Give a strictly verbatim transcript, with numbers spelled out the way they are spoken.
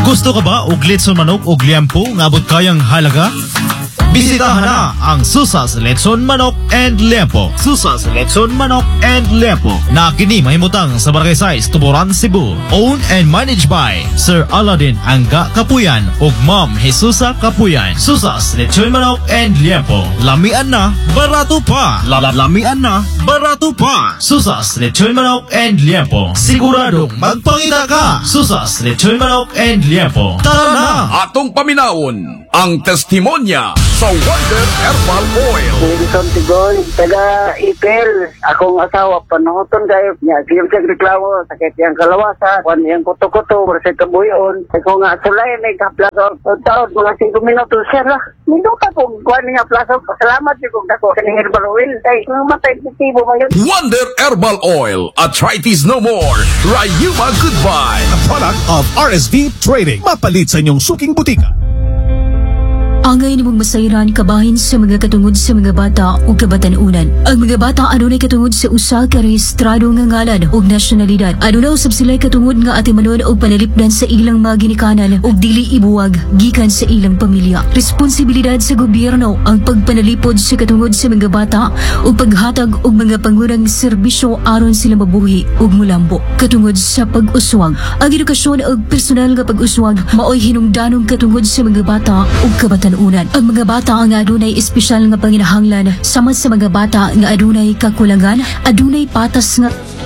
Gusto ka ba og litson manok og liempo nga abot kayang halaga? Bisitahan na ang Susas Letson Manok and Liempo. Susas Letson Manok and Liempo na kini mahimutang sa Barangay Size, Tuburan, Cebu. Owned and managed by Sir Aladdin Angga Kapuyan ug Ma'am Jesusa Kapuyan. Susas Letson Manok and Liempo. Lamian na, barato pa. Lamian na, barato pa. Susas Letson Manok and Liempo. Siguradong magpangita ka. Susas Letson Manok and Liempo. Tara na! Atong paminawon ang testimonya sa Wonder Herbal Oil. Wilson Tigoy, taga Ipil. Akong asawa, panuhoton kayo. Nya, siyang siyang reklamo, sakit yung kalawasa, kwan yung kuto-kuto, kursi kabuyon. Ako nga, sulay, may kaplaso. Taon, mga singko minuto, siya lah. Minuta kong kwan niya plaso. Salamat yung kong dako. Kaning herbal oil. Ay, matay, titibo ba yun? Wonder Herbal Oil. Arthritis no more. Rayuma goodbye. A product of R S V Trading. Mapalit sa inyong suking butika. Angay ni mong masayran kabahin sa mga katungod sa mga bata o kabatanunan. Ang mga bata adunay katungod sa usa ka rehistrado nga ngalan o nasyonalidad. Adunay usab sila katungod nga atimanon o panalipdan sa ilang mga ginikanan o dili ibuwag gikan sa ilang pamilya. Responsibilidad sa gobyerno ang pagpanalipod sa katungod sa mga bata o paghatag og mga pangurang serbisyo aron sila mabuhi ug mulambo. Katungod sa pag-uswag, ang edukasyon o personal nga pag-uswag maoy hinungdanong katungod sa mga bata o kabatanunan. Ang mga bata nga adunay espesyal nga panginahanglan sama sa mga bata nga adunay kakulangan, adunay patas nga